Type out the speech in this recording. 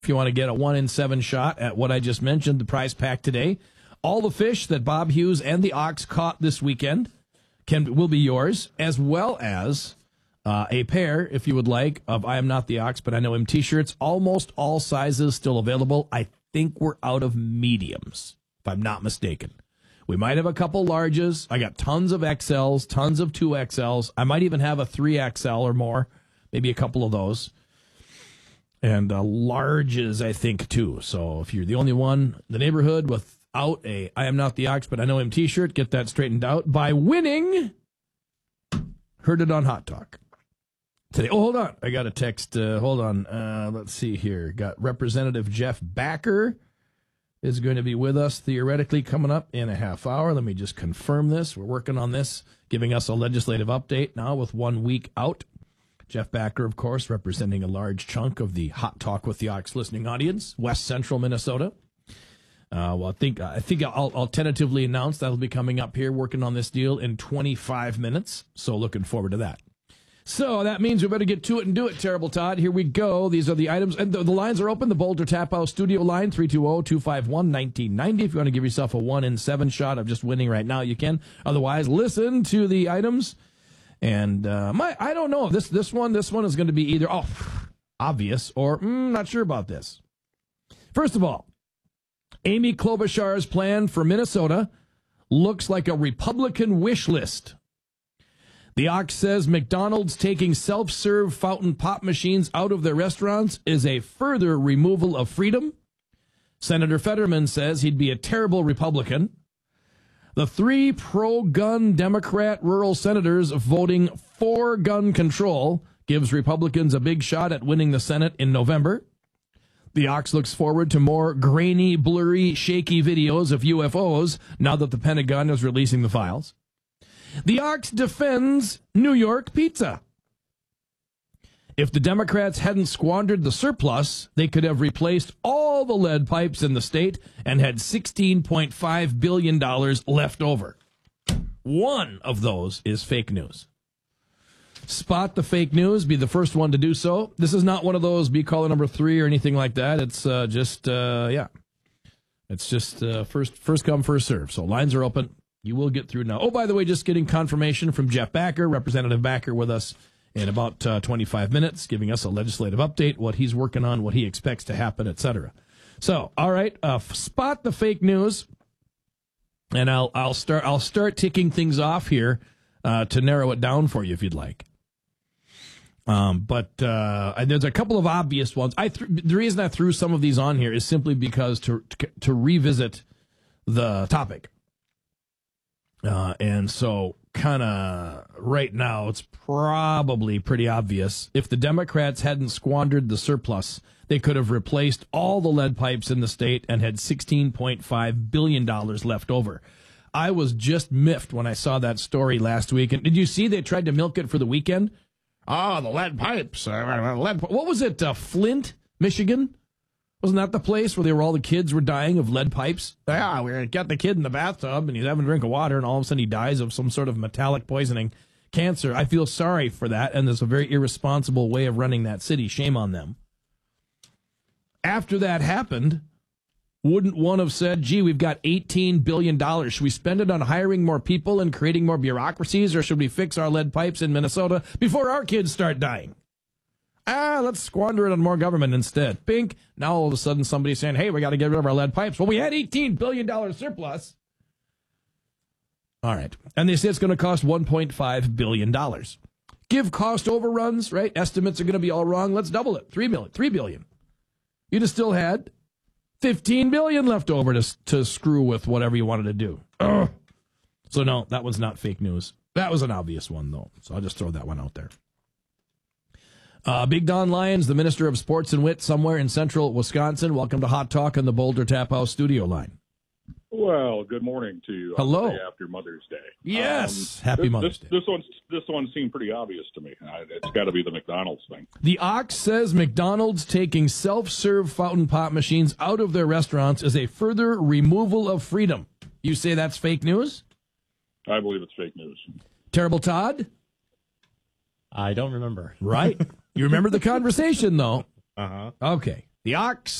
If you want to get a 1 in 7 shot at what I just mentioned, the prize pack today, all the fish that Bob Hughes and the Ox caught this weekend will be yours, as well as a pair, if you would like, of I Am Not the Ox, But I Know Him t-shirts. Almost all sizes still available. I think we're out of mediums, if I'm not mistaken. We might have a couple larges. I got tons of XLs, tons of 2XLs. I might even have a 3XL or more, maybe a couple of those. And larges, I think, too. So if you're the only one in the neighborhood without a I Am Not the Ox, But I Know Him t-shirt, get that straightened out by winning Heard It on Hot Talk today. Oh, hold on. I got a text. Hold on. Let's see here. Got Representative Jeff Backer is going to be with us theoretically coming up in a half hour. Let me just confirm this. We're working on this, giving us a legislative update now with 1 week out. Jeff Backer, of course, representing a large chunk of the Hot Talk with the Ox listening audience, West Central Minnesota. Well, I think I'll tentatively announce that'll be coming up here, working on this deal in 25 minutes. So looking forward to that. So that means we better get to it and do it, Terrible Todd. Here we go. These are the items. And the lines are open. The Boulder Tap House studio line, 320-251-1990. If you want to give yourself a 1 in 7 shot of just winning right now, you can. Otherwise, listen to the items. And I don't know. This one is going to be either obvious or not sure about this. First of all, Amy Klobuchar's plan for Minnesota looks like a Republican wish list. The Ox says McDonald's taking self-serve fountain pop machines out of their restaurants is a further removal of freedom. Senator Fetterman says he'd be a terrible Republican. The 3 pro-gun Democrat rural senators voting for gun control gives Republicans a big shot at winning the Senate in November. The Ox looks forward to more grainy, blurry, shaky videos of UFOs now that the Pentagon is releasing the files. The Ox defends New York pizza. If the Democrats hadn't squandered the surplus, they could have replaced all the lead pipes in the state and had $16.5 billion left over. One of those is fake news. Spot the fake news. Be the first one to do so. This is not one of those be caller number 3 or anything like that. It's just first come, first serve. So lines are open. You will get through now. Oh, by the way, just getting confirmation from Jeff Backer, Representative Backer, with us in about 25 minutes, giving us a legislative update, what he's working on, what he expects to happen, etc. So, all right, spot the fake news, and I'll start ticking things off here to narrow it down for you if you'd like. But there's a couple of obvious ones. The reason I threw some of these on here is simply because to revisit the topic. And so kind of right now, it's probably pretty obvious. If the Democrats hadn't squandered the surplus, they could have replaced all the lead pipes in the state and had $16.5 billion left over. I was just miffed when I saw that story last week. And did you see they tried to milk it for the weekend? Oh, the lead pipes. What was it, Flint, Michigan? Wasn't that the place where all the kids were dying of lead pipes? Yeah, we got the kid in the bathtub, and he's having a drink of water, and all of a sudden he dies of some sort of metallic poisoning, cancer. I feel sorry for that, and there's a very irresponsible way of running that city. Shame on them. After that happened, wouldn't one have said, gee, we've got $18 billion. Should we spend it on hiring more people and creating more bureaucracies, or should we fix our lead pipes in Minnesota before our kids start dying? Let's squander it on more government instead. Pink. Now all of a sudden somebody's saying, hey, we got to get rid of our lead pipes. Well, we had $18 billion surplus. All right. And they say it's going to cost $1.5 billion. Give cost overruns, right? Estimates are going to be all wrong. Let's double it. $3 billion. You'd have still had $15 billion left over to screw with whatever you wanted to do. Ugh. So no, that one's not fake news. That was an obvious one, though. So I'll just throw that one out there. Big Don Lyons, the Minister of Sports and Wit, somewhere in central Wisconsin. Welcome to Hot Talk on the Boulder Tap House studio line. Well, good morning to you. Hello. The day after Mother's Day. Yes. Happy Mother's Day. This one seemed pretty obvious to me. It's got to be the McDonald's thing. The Ox says McDonald's taking self-serve fountain pop machines out of their restaurants is a further removal of freedom. You say that's fake news? I believe it's fake news. Terrible Todd? I don't remember. Right. You remember the conversation, though. Uh-huh. Okay. The Ox